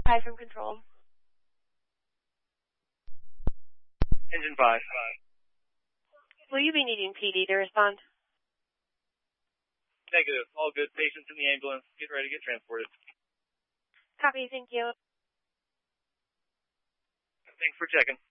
5 from control. Engine 5. Will you be needing PD to respond? Negative. All good. Patients in the ambulance. Get ready to get transported. Copy, thank you. Thanks for checking.